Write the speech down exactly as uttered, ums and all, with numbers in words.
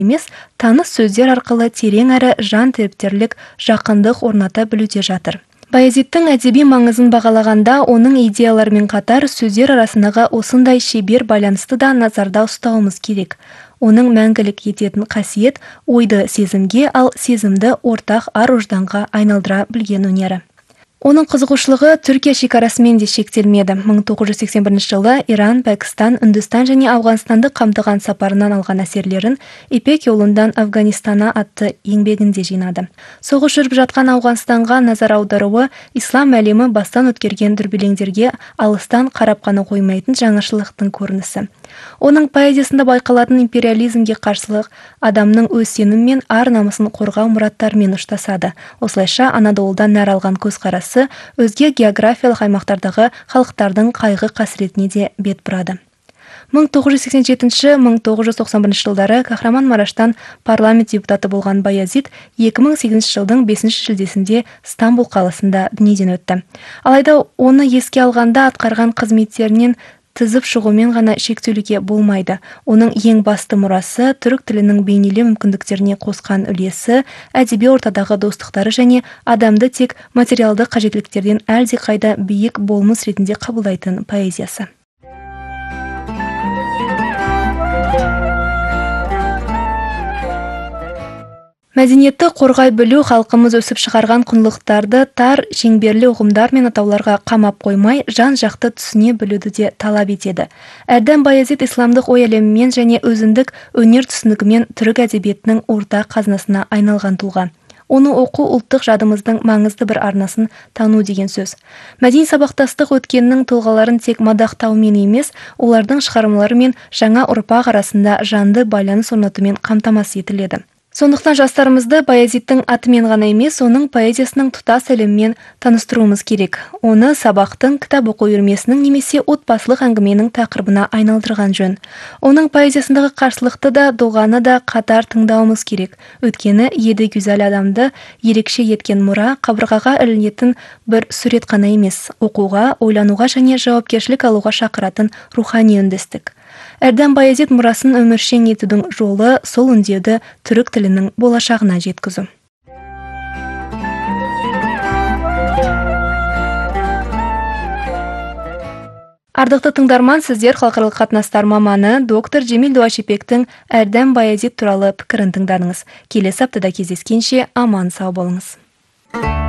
емес, таныс сөздер арқылы терең әрі жан тірптерлік жақындық орната білуде жатыр. Баязиттің әдеби маңызын бағалағанда, оның идеяларымен қатар сөздер арасындағы осындай шебер байланысты да назарда ұстауымыз керек. Оның мәңгілік ететін қасиет ойды сезімге, ал сезімді ортақ ар-ожданға айналдыра білген өнері. Оның қызығушылығы Түркия шекарасымен де шектелмеді. мың тоғыз жүз сексен бірінші жылы Иран, Пәкістан, Үндістан және Ауғанстанды қамтыған сапарынан алған әсерлерін Ипек жолынан Афганистана атты еңбегінде жинады. Соғыс жүріп жатқан Ауғанстанға назар аударуы ислам әлемі бастан өткерген дүрбелеңдерге алыстан қарап қана қоймайтын жаңашылдықтың көрінісі. Оның поэзиясында байқалатын империализмге қарсылық адамның өз сенімі мен ар-намысын қорғау мұраттарымен ұштасады. Осылайша Анадолудан нәр алған көзқарасы өзге географиялық аймақтардағы халықтардың қайғы қасіретіне де бет бұрады. мың тоғыз жүз сексен жетінші - мың тоғыз жүз тоқсан бірінші жылдары Кахраман-Мараштан парламент депутаты болған Баязит екі мың сегізінші жылдың бесінші шілдесінде Стамбул қаласында дүниеден өтті. Алайда оны еске алғанда атқарған қызметтерінен тізіп шығумен ғана шектелуге болмайды. Оның ең басты мұрасы түрік тілінің бейнелеу мүмкіндіктеріне қосқан үлесі, әдеби ортадағы достықтары және адамды тек материалды қажеттіліктерден әлде қайда биік болмыс ретінде қабылдайтын поэзиясы. Мәдениетті қорғай білу халқымыз өсіп шығарған құндылықтарды тар шеңберлі ұғымдар мен атауларға қамап қоймай, жан-жақты түсіне білуді де талап етеді. Әрдәм Баязит исламдық ой әлемімен және өзіндік өнер түсінігімен түрік әдебиетінің ортақ қазынасына айналған тұлға. Оны оқу ұлттық жадымыздың маңызды бір арнасын тану деген сөз. Мәдени сабақтастық өткеннің тұлғаларын тек мадақтаумен емес, олардың шығармалары мен жаңа ұрпақ арасында жанды байланыс орнатумен қамтамасыз етіледі. Сондықтан жастарымызды Баязиттің атымен ғана емес, оның поэзиясының тұтас әлемімен таныстыруымыз керек. Оны сабақтың, кітап оқу үйірмесінің немесе отбасылық әңгіменің тақырыбына айналдырған жөн. Оның поэзиясындағы қарсылықты да, доғаны да қатар тыңдауымыз керек. Өйткені еді гүзәл адамды ерекше еткен мұра қабырғаға ілінетін бір сурет қана емес, оқуға, ойлануға және жауапкершілік алуға шақыратын рухани үндестік. Әрдәм Баязит мұрасын өміршең етудің жолы сол үндеуді түрік тілінің болашағына жеткізу. Ардықты тыңдарман, сіздер халықаралық қатынастар маманы доктор Жемил Дуашипектің Әрдәм Баязит туралы пікірін тыңдадыңыз. Келесі аптада кездескенше аман сау болыңыз.